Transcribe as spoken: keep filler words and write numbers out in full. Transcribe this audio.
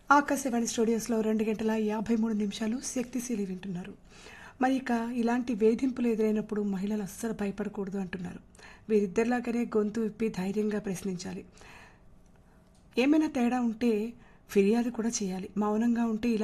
ఆకాశవాణి స్టూడియోస్లో రెండు గంటల యాభై మూడు నిమిషాలు శక్తిశీలి వింటున్నారు. మరి ఇక ఇలాంటి వేధింపులు ఎదురైనప్పుడు మహిళలు అస్సలు భయపడకూడదు అంటున్నారు. వీరిద్దరిలాగానే గొంతు విప్పి ధైర్యంగా ప్రశ్నించాలి. ఏమైనా తేడా ఉంటే ఫిర్యాదు కూడా చేయాలి. మౌనంగా ఉంటే ఇలా